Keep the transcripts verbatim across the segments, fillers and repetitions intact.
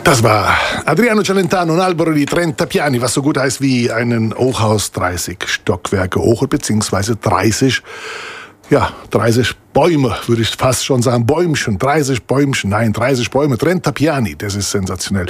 Das war Adriano Celentano, ein Albero di trenta piani, was so gut heißt wie ein Hochhaus dreißig Stockwerke hoch, beziehungsweise dreißig, ja, dreißig Bäume, würde ich fast schon sagen, Bäumchen, dreißig Bäumchen, nein, dreißig Bäume, trenta piani, das ist sensationell.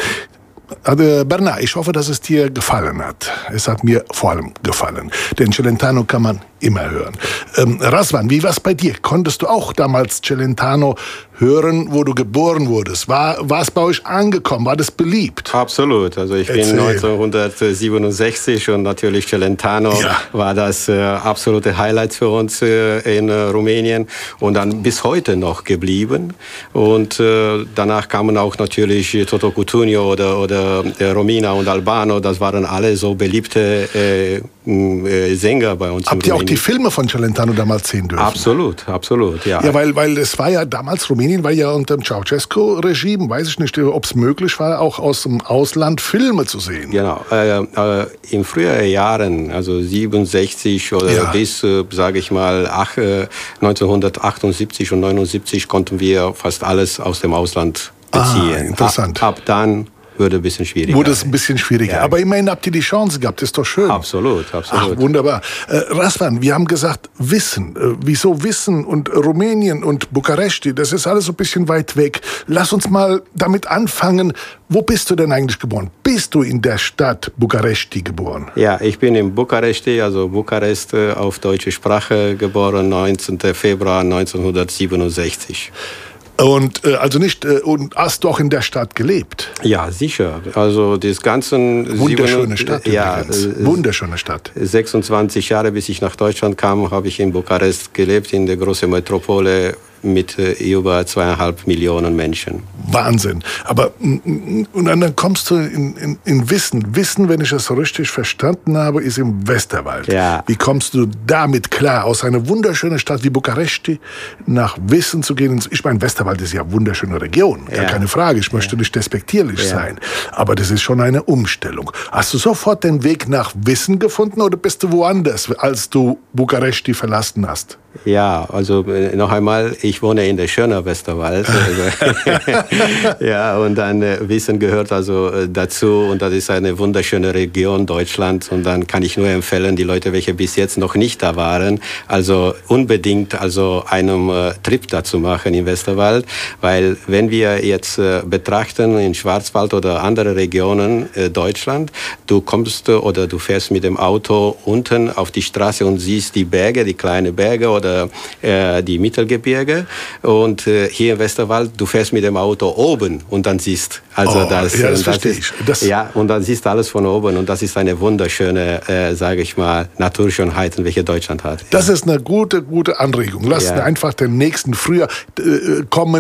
Also Bernard, ich hoffe, dass es dir gefallen hat. Es hat mir vor allem gefallen. Denn Celentano kann man immer hören. Ähm, Razvan, wie war es bei dir? Konntest du auch damals Celentano hören, wo du geboren wurdest? War es bei euch angekommen? War das beliebt? Absolut. Also ich Erzähl. bin neunzehnhundertsiebenundsechzig und natürlich Celentano ja. war das äh, absolute Highlight für uns äh, in äh, Rumänien und dann bis heute noch geblieben. Und äh, danach kamen auch natürlich Toto Cutugno oder, oder äh, Romina und Albano. Das waren alle so beliebte äh, äh, Sänger bei uns. Habt ihr auch die Filme von Celentano damals sehen dürfen? Absolut, absolut, ja. Ja, weil, weil es war ja damals, Rumänien war ja unter dem Ceausescu-Regime, weiß ich nicht, ob es möglich war, auch aus dem Ausland Filme zu sehen. Genau, äh, äh, in früheren Jahren, also siebenundsechzig oder ja. bis, äh, sage ich mal, ach, äh, neunzehnhundertachtundsiebzig und neunundsiebzig konnten wir fast alles aus dem Ausland beziehen. Ah, interessant. Ab, ab dann wurde ein bisschen schwieriger. Wurde es ein bisschen schwieriger. Ja. Aber immerhin habt ihr die Chance gehabt, ist doch schön. Absolut, absolut. Ach, wunderbar. Äh, Razvan, wir haben gesagt, Wissen. Äh, wieso Wissen und Rumänien und Bukaresti, das ist alles so ein bisschen weit weg. Lass uns mal damit anfangen. Wo bist du denn eigentlich geboren? Bist du in der Stadt Bukaresti geboren? Ja, ich bin in Bukaresti, also Bukarest auf deutsche Sprache geboren, neunzehnten Februar neunzehnhundertsiebenundsechzig. Und äh, also nicht äh, und hast du auch in der Stadt gelebt? Ja, sicher. Also das ganze wunderschöne Stadt. Ja, äh, wunderschöne Stadt. sechsundzwanzig Jahre, bis ich nach Deutschland kam, habe ich in Bukarest gelebt, in der großen Metropole mit äh, über zweieinhalb Millionen Menschen. Wahnsinn. Aber und dann kommst du in, in, in Wissen. Wissen, wenn ich das so richtig verstanden habe, ist im Westerwald. Ja. Wie kommst du damit klar, aus einer wunderschönen Stadt wie Bukaresti nach Wissen zu gehen? Ich meine, Westerwald ist ja eine wunderschöne Region. Gar ja. keine Frage. Ich möchte ja. nicht despektierlich ja. sein. Aber das ist schon eine Umstellung. Hast du sofort den Weg nach Wissen gefunden oder bist du woanders, als du Bukaresti verlassen hast? Ja, also noch einmal, ich wohne in der schönen Westerwald. Ja, und dann äh, Wissen gehört also äh, dazu und das ist eine wunderschöne Region Deutschlands und dann kann ich nur empfehlen, die Leute, welche bis jetzt noch nicht da waren, also unbedingt also einen äh, Trip dazu machen im Westerwald, weil wenn wir jetzt äh, betrachten in Schwarzwald oder andere Regionen äh, Deutschland, du kommst äh, oder du fährst mit dem Auto unten auf die Straße und siehst die Berge, die kleinen Berge oder oder äh, die Mittelgebirge. Und äh, hier im Westerwald, du fährst mit dem Auto oben und dann siehst also oh, das. Ja, das, das verstehe ist, ich. Das ja, und dann siehst du alles von oben und das ist eine wunderschöne, äh, sage ich mal, Naturschönheit, welche Deutschland hat. Das ja. ist eine gute, gute Anregung. Lass ja. einfach den nächsten Frühjahr äh, kommen.